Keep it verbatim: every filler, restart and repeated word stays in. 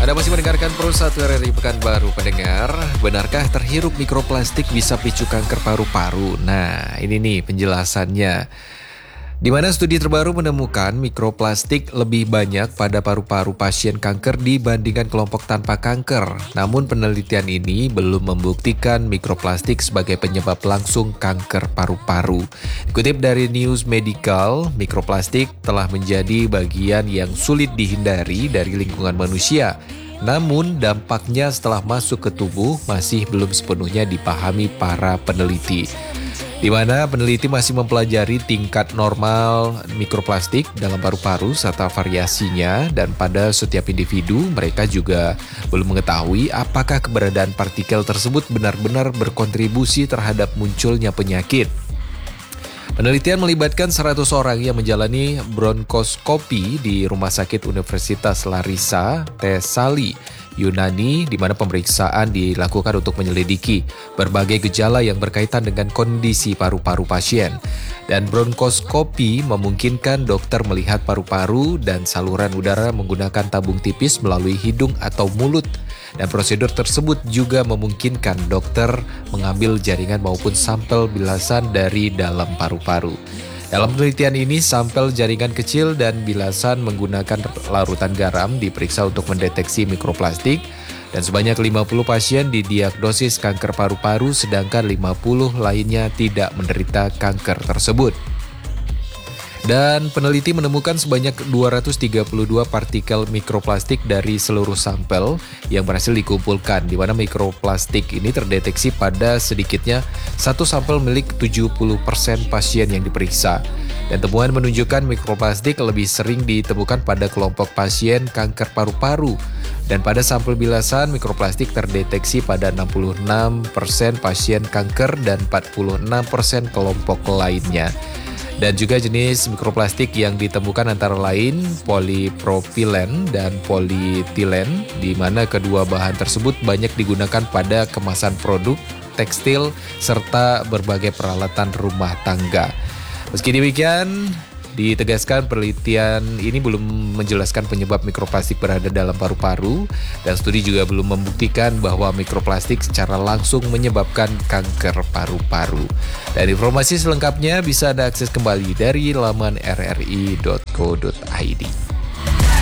Anda masih mendengarkan Pro satu R R I Pekanbaru. Pendengar, benarkah terhirup mikroplastik bisa picu kanker paru-paru? Nah, ini nih penjelasannya. Di mana studi terbaru menemukan mikroplastik lebih banyak pada paru-paru pasien kanker dibandingkan kelompok tanpa kanker. Namun penelitian ini belum membuktikan mikroplastik sebagai penyebab langsung kanker paru-paru. Dikutip dari News Medical, mikroplastik telah menjadi bagian yang sulit dihindari dari lingkungan manusia. Namun dampaknya setelah masuk ke tubuh masih belum sepenuhnya dipahami para peneliti. Di mana peneliti masih mempelajari tingkat normal mikroplastik dalam paru-paru serta variasinya, dan pada setiap individu mereka juga belum mengetahui apakah keberadaan partikel tersebut benar-benar berkontribusi terhadap munculnya penyakit. Penelitian melibatkan seratus orang yang menjalani bronkoskopi di Rumah Sakit Universitas Larissa, Thessaloniki, Yunani, di mana pemeriksaan dilakukan untuk menyelidiki berbagai gejala yang berkaitan dengan kondisi paru-paru pasien. Dan bronkoskopi memungkinkan dokter melihat paru-paru dan saluran udara menggunakan tabung tipis melalui hidung atau mulut. Dan prosedur tersebut juga memungkinkan dokter mengambil jaringan maupun sampel bilasan dari dalam paru-paru. Dalam penelitian ini, sampel jaringan kecil dan bilasan menggunakan larutan garam diperiksa untuk mendeteksi mikroplastik, dan sebanyak lima puluh pasien didiagnosis kanker paru-paru, sedangkan lima puluh lainnya tidak menderita kanker tersebut. Dan peneliti menemukan sebanyak dua ratus tiga puluh dua partikel mikroplastik dari seluruh sampel yang berhasil dikumpulkan, di mana mikroplastik ini terdeteksi pada sedikitnya satu sampel milik tujuh puluh persen pasien yang diperiksa. Dan temuan menunjukkan mikroplastik lebih sering ditemukan pada kelompok pasien kanker paru-paru. Dan pada sampel bilasan, mikroplastik terdeteksi pada enam puluh enam persen pasien kanker dan empat puluh enam persen kelompok lainnya. Dan juga jenis mikroplastik yang ditemukan antara lain polipropilen dan polietilen, di mana kedua bahan tersebut banyak digunakan pada kemasan produk, tekstil, serta berbagai peralatan rumah tangga. Meski demikian, ditegaskan penelitian ini belum menjelaskan penyebab mikroplastik berada dalam paru-paru, dan studi juga belum membuktikan bahwa mikroplastik secara langsung menyebabkan kanker paru-paru. Dan informasi selengkapnya bisa Anda akses kembali dari laman r r i dot co dot i d.